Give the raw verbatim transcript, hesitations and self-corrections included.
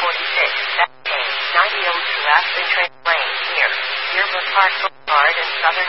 forty-six, Saturday, ninety Old Aspen Trail Lane, near Yearbook Park Boulevard and Southern